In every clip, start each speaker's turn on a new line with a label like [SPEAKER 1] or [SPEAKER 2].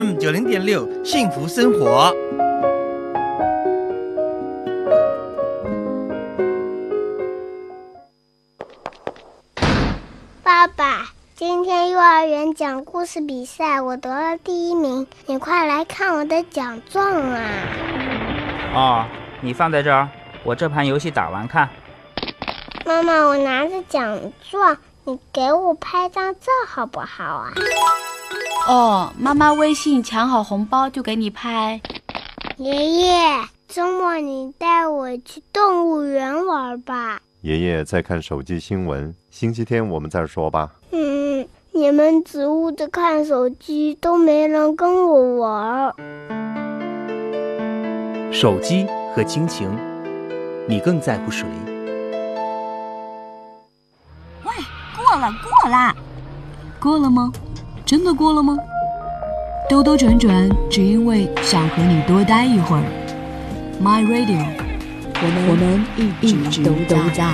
[SPEAKER 1] 90.6幸福生活。
[SPEAKER 2] 爸爸，今天幼儿园讲故事比赛我得了第1名，你快来看我的奖状啊！
[SPEAKER 3] 哦，你放在这儿，我这盘游戏打完看。
[SPEAKER 2] 妈妈，我拿着奖状，你给我拍张照好不好啊？
[SPEAKER 4] 哦，妈妈微信抢好红包就给你拍。
[SPEAKER 2] 爷爷，周末你带我去动物园玩吧。
[SPEAKER 5] 爷爷在看手机新闻，星期天我们再说吧。
[SPEAKER 2] 你们只顾着看手机，都没人跟我玩。
[SPEAKER 6] 手机和亲情，你更在乎谁？
[SPEAKER 7] 喂，过了吗？真的过了吗？兜兜转转，只因为想和你多待一会儿。My Radio， 我们一直都在。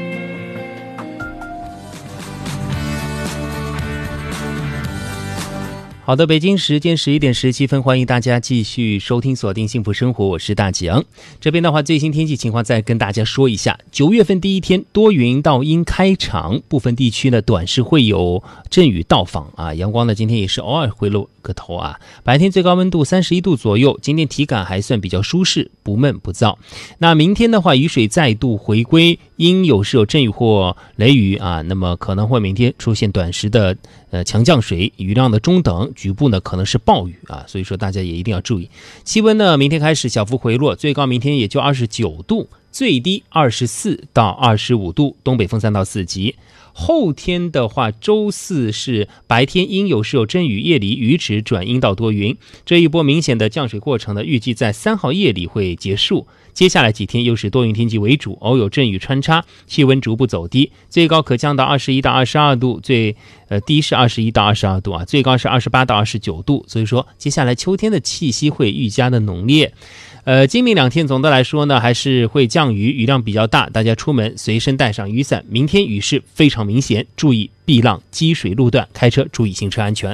[SPEAKER 6] 好的，北京时间11点17分，欢迎大家继续收听锁定幸福生活，我是大强。这边的话，最新天气情况再跟大家说一下。9月份第一天，多云到阴开场，部分地区呢短时会有阵雨到访啊。阳光呢今天也是偶尔会露个头啊。白天最高温度31度左右，今天体感还算比较舒适，不闷不燥。那明天的话，雨水再度回归，阴有时有阵雨或雷雨啊，那么可能会明天出现短时的强降水，雨量的中等，局部呢可能是暴雨啊，所以说大家也一定要注意。气温呢明天开始小幅回落，最高明天也就29度，最低24到25度，东北风3到4级。后天的话，周四是白天阴有时有阵雨，夜里雨止转阴到多云。这一波明显的降水过程呢，预计在3号夜里会结束。接下来几天又是多云天气为主，偶有阵雨穿插，气温逐步走低，最高可降到21到22度，最低是21到22度啊，最高是28到29度。所以说，接下来秋天的气息会愈加的浓烈。今明2天总的来说呢，还是会降雨，雨量比较大，大家出门随身带上雨伞。明天雨势非常明显，注意避浪、积水路段，开车注意行车安全。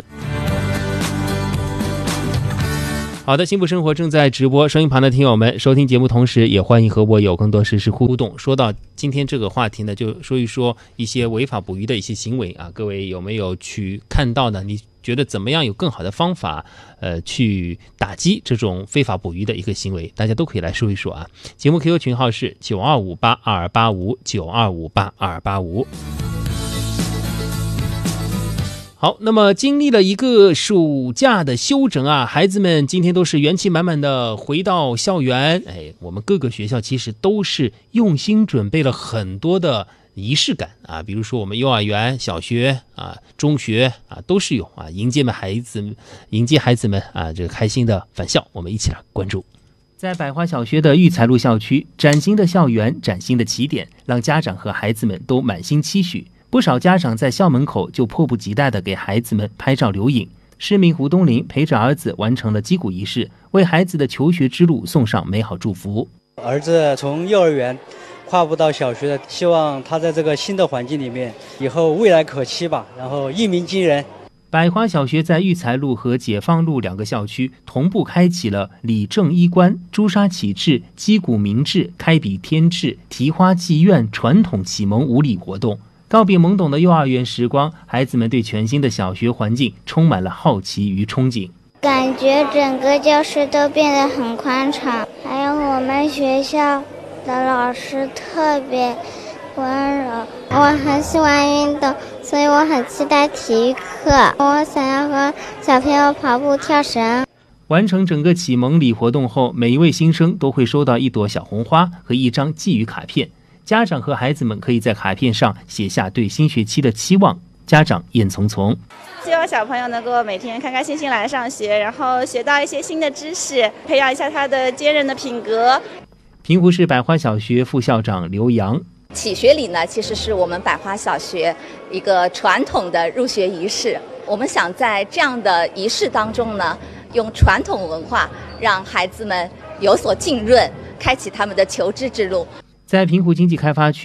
[SPEAKER 6] 好的，幸福生活正在直播，收音旁的听友们，收听节目同时也欢迎和我有更多实时互动。说到今天这个话题呢，就说一说一些违法捕鱼的一些行为啊，各位有没有去看到呢？你觉得怎么样有更好的方法去打击这种非法捕鱼的一个行为？大家都可以来说一说啊。节目 QQ 群号是92582285 92582285。好，那么经历了一个暑假的休整啊，孩子们今天都是元气满满的回到校园。我们各个学校其实都是用心准备了很多的仪式感啊，比如说我们幼儿园、小学啊、中学啊都是有啊，迎接孩子们啊这个开心的返校，我们一起来关注。在百花小学的育才路校区，崭新的校园、崭新的起点，让家长和孩子们都满心期许。不少家长在校门口就迫不及待地给孩子们拍照留影。市民胡东林陪着儿子完成了击鼓仪式，为孩子的求学之路送上美好祝福。
[SPEAKER 8] 儿子从幼儿园跨步到小学的，希望他在这个新的环境里面以后未来可期吧，然后一鸣惊人。
[SPEAKER 6] 百花小学在育才路和解放路2个校区同步开启了礼正衣冠、朱砂启智、击鼓鸣志、开笔添志、提花祭愿传统启蒙5礼活动。告别懵懂的幼儿园时光，孩子们对全新的小学环境充满了好奇与憧憬。
[SPEAKER 2] 感觉整个教室都变得很宽敞，还有我们学校的老师特别温柔。我很喜欢运动，所以我很期待体育课。我想要和小朋友跑步、跳绳。
[SPEAKER 6] 完成整个启蒙礼活动后，每一位新生都会收到1朵小红花和1张寄语卡片。家长和孩子们可以在卡片上写下对新学期的期望。家长燕从从，
[SPEAKER 9] 希望小朋友能够每天开开心心来上学，然后学到一些新的知识，培养一下他的坚韧的品格。
[SPEAKER 6] 平湖市百花小学副校长刘洋，
[SPEAKER 10] 启学礼呢，其实是我们百花小学一个传统的入学仪式。我们想在这样的仪式当中呢，用传统文化让孩子们有所浸润，开启他们的求知之路。
[SPEAKER 6] 在平湖经济开发区